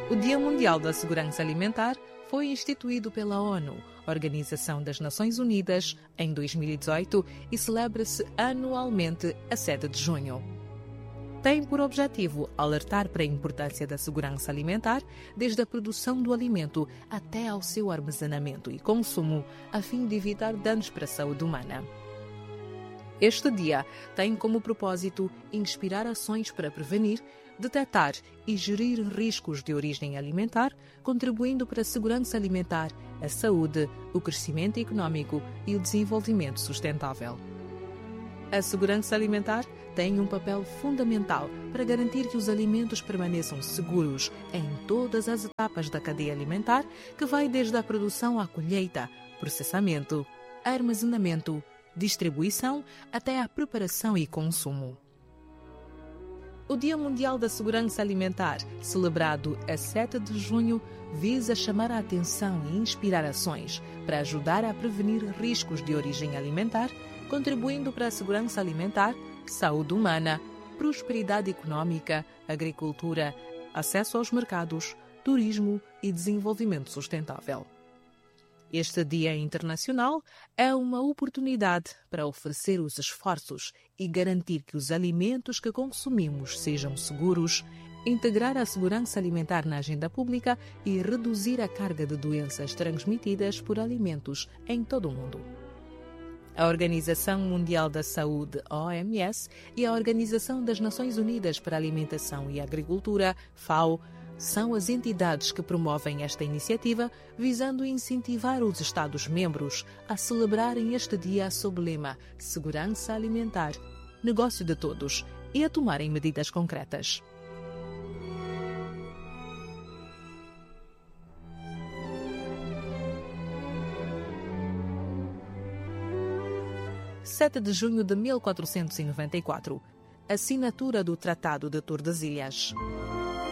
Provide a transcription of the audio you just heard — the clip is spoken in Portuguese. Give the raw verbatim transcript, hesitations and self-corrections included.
O Dia Mundial da Segurança Alimentar foi instituído pela ONU, Organização das Nações Unidas, em dois mil e dezoito e celebra-se anualmente a sete de junho. Tem por objetivo alertar para a importância da segurança alimentar, desde a produção do alimento até ao seu armazenamento e consumo, a fim de evitar danos para a saúde humana. Este dia tem como propósito inspirar ações para prevenir, detectar e gerir riscos de origem alimentar, contribuindo para a segurança alimentar, a saúde, o crescimento econômico e o desenvolvimento sustentável. A segurança alimentar tem um papel fundamental para garantir que os alimentos permaneçam seguros em todas as etapas da cadeia alimentar, que vai desde a produção à colheita, processamento, armazenamento, distribuição até à preparação e consumo. O Dia Mundial da Segurança Alimentar, celebrado a sete de junho, visa chamar a atenção e inspirar ações para ajudar a prevenir riscos de origem alimentar, contribuindo para a segurança alimentar, saúde humana, prosperidade econômica, agricultura, acesso aos mercados, turismo e desenvolvimento sustentável. Este Dia Internacional é uma oportunidade para oferecer os esforços e garantir que os alimentos que consumimos sejam seguros, integrar a segurança alimentar na agenda pública e reduzir a carga de doenças transmitidas por alimentos em todo o mundo. A Organização Mundial da Saúde, O M S, e a Organização das Nações Unidas para a Alimentação e Agricultura, FAO, são as entidades que promovem esta iniciativa, visando incentivar os Estados-membros a celebrarem este dia sob o lema Segurança Alimentar, negócio de todos, e a tomarem medidas concretas. sete de junho de mil quatrocentos e noventa e quatro. Assinatura do Tratado de Tordesilhas.